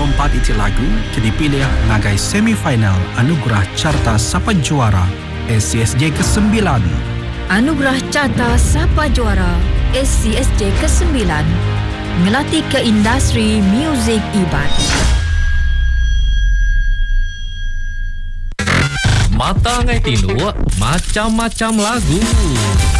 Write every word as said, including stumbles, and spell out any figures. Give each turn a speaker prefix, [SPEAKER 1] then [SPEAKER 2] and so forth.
[SPEAKER 1] empat iti lagu kini pilih ngagai semifinal Anugerah Carta Sapa Juara S C S J kesembilan.
[SPEAKER 2] Anugerah Carta Sapa Juara S C S J kesembilan ngelatih ke industri muzik Iban.
[SPEAKER 3] Mata ngai tindu macam-macam lagu.